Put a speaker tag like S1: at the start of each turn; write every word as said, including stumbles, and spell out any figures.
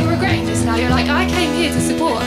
S1: feel regretting this now? You're like, I came here to support